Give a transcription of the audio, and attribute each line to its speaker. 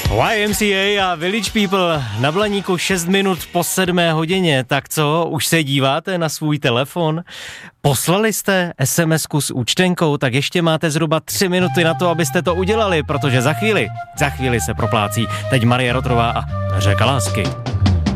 Speaker 1: YMCA a Village People na Blaníku 6 minut po 7 hodině. Tak co, už se díváte na svůj telefon? Poslali jste SMS-ku s účtenkou, tak ještě máte zhruba 3 minuty na to, abyste to udělali, protože za chvíli se proplácí teď Marie Rotrová a Řeka lásky.